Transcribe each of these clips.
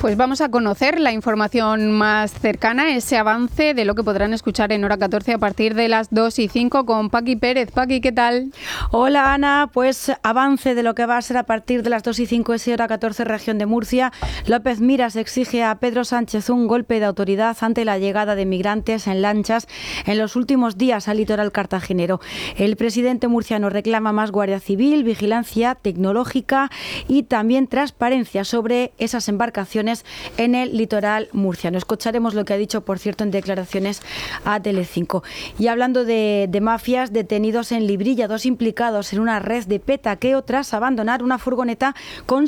Pues vamos a conocer la información más cercana, ese avance de lo que podrán escuchar en Hora 14 a partir de las 2:05 con Paqui Pérez. Paqui, ¿qué tal? Hola Ana, pues avance de lo que va a ser a partir de las 2:05 ese Hora 14 región de Murcia. López Miras exige a Pedro Sánchez un golpe de autoridad ante la llegada de migrantes en lanchas en los últimos días al litoral cartagenero. El presidente murciano reclama más Guardia Civil, vigilancia tecnológica y también transparencia sobre esas embarcaciones en el litoral murciano. Escucharemos lo que ha dicho, por cierto, en declaraciones a Telecinco. Y hablando de mafias, detenidos en Librilla, 2 implicados en una red de petaqueo tras abandonar una furgoneta con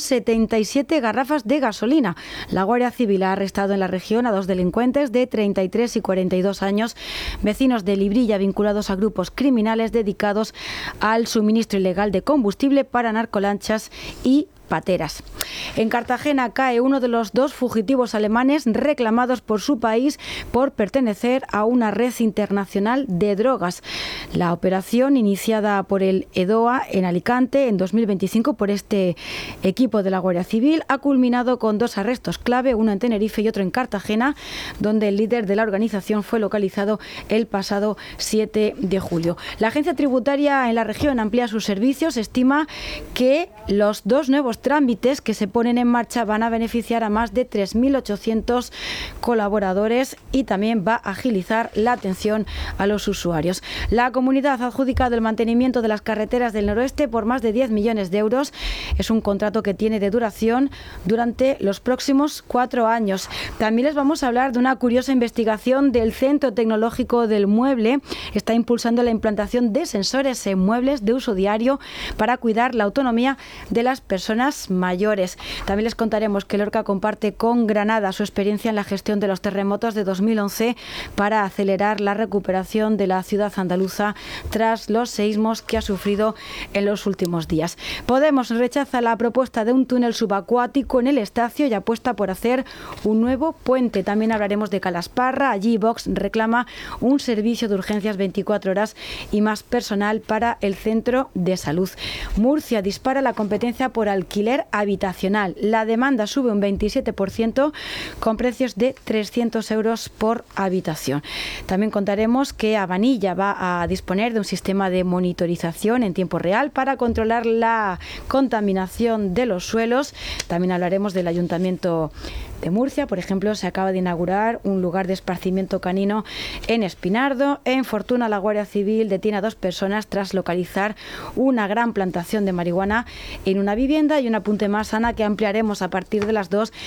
77 garrafas de gasolina. La Guardia Civil ha arrestado en la región a 2 delincuentes de 33 y 42 años, vecinos de Librilla vinculados a grupos criminales dedicados al suministro ilegal de combustible para narcolanchas y pateras. En Cartagena cae uno de los 2 fugitivos alemanes reclamados por su país por pertenecer a una red internacional de drogas. La operación, iniciada por el EDOA en Alicante en 2025 por este equipo de la Guardia Civil, ha culminado con 2 arrestos clave, uno en Tenerife y otro en Cartagena, donde el líder de la organización fue localizado el pasado 7 de julio. La agencia tributaria en la región amplía sus servicios, estima que los 2 nuevos trámites que se ponen en marcha van a beneficiar a más de 3.800 colaboradores y también va a agilizar la atención a los usuarios. La comunidad ha adjudicado el mantenimiento de las carreteras del noroeste por más de 10 millones de euros. Es un contrato que tiene de duración durante los próximos 4 años. También les vamos a hablar de una curiosa investigación del Centro Tecnológico del Mueble. Está impulsando la implantación de sensores en muebles de uso diario para cuidar la autonomía de las personas mayores. También les contaremos que Lorca comparte con Granada su experiencia en la gestión de los terremotos de 2011 para acelerar la recuperación de la ciudad andaluza tras los seísmos que ha sufrido en los últimos días. Podemos rechaza la propuesta de un túnel subacuático en el Estacio y apuesta por hacer un nuevo puente. También hablaremos de Calasparra. Allí Vox reclama un servicio de urgencias 24 horas y más personal para el centro de salud. Murcia dispara la competencia por alquiler habitacional. La demanda sube un 27% con precios de 300 euros por habitación. También contaremos que Abanilla va a disponer de un sistema de monitorización en tiempo real para controlar la contaminación de los suelos. También hablaremos del Ayuntamiento de Murcia. Por ejemplo, se acaba de inaugurar un lugar de esparcimiento canino en Espinardo. En Fortuna, la Guardia Civil detiene a 2 personas tras localizar una gran plantación de marihuana en una vivienda. Y un apunte más, Ana, que ampliaremos a partir de las 2